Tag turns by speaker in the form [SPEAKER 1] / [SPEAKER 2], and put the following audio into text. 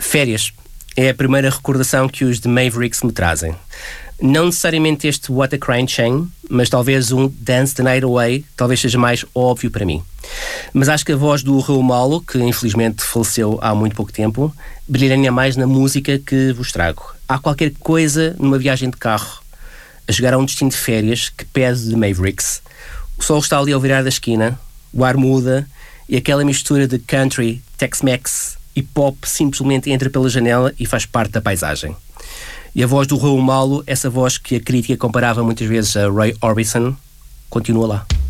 [SPEAKER 1] Férias é a primeira recordação que os The Mavericks me trazem. Não necessariamente este What a Crying Shame, mas talvez um Dance the Night Away talvez seja mais óbvio para mim. Mas acho que a voz do Raul Malo, que infelizmente faleceu há muito pouco tempo, brilha mais na música que vos trago. Há qualquer coisa numa viagem de carro, a chegar a um destino de férias, que pede The Mavericks. O sol está ali ao virar da esquina, o ar muda e aquela mistura de country, Tex-Mex e pop simplesmente entra pela janela e faz parte da paisagem. E a voz do Raul Malo, essa voz que a crítica comparava muitas vezes a Roy Orbison, continua lá.